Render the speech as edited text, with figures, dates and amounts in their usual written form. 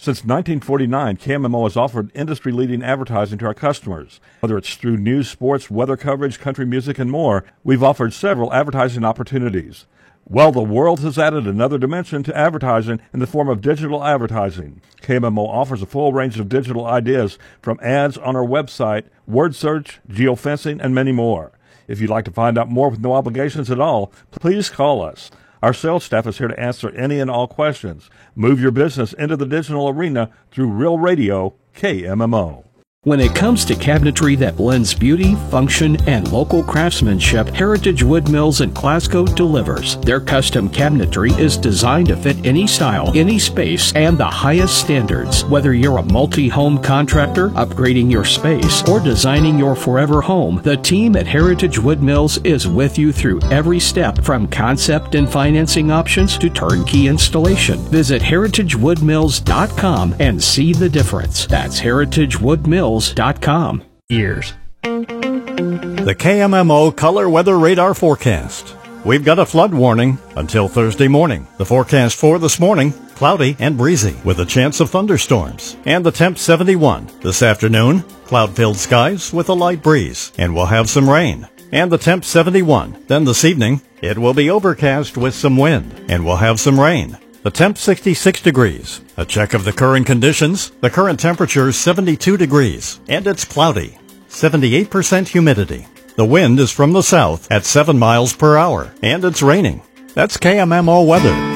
Since 1949, KMMO has offered industry-leading advertising to our customers. Whether it's through news, sports, weather coverage, country music, and more, we've offered several advertising opportunities. Well, the world has added another dimension to advertising in the form of digital advertising. KMMO offers a full range of digital ideas from ads on our website, word search, geofencing, and many more. If you'd like to find out more with no obligations at all, please call us. Our sales staff is here to answer any and all questions. Move your business into the digital arena through Real Radio, KMMO. When it comes to cabinetry that blends beauty, function, and local craftsmanship, Heritage Wood Mills in Glasgow delivers. Their custom cabinetry is designed to fit any style, any space, and the highest standards. Whether you're a multi-home contractor, upgrading your space, or designing your forever home, the team at Heritage Wood Mills is with you through every step, from concept and financing options to turnkey installation. Visit heritagewoodmills.com and see the difference. That's heritagewoodmills.com. Years. The KMMO Color Weather Radar Forecast. We've got a flood warning until Thursday morning. The forecast for this morning, cloudy and breezy with a chance of thunderstorms. And the temp 71. This afternoon, cloud-filled skies with a light breeze, and we'll have some rain. And the temp 71. Then this evening, it will be overcast with some wind, and we'll have some rain. The temp 66 degrees. A check of the current conditions. The current temperature is 72 degrees, and it's cloudy. 78% humidity. The wind is from the south at 7 miles per hour, and it's raining. That's KMMO weather.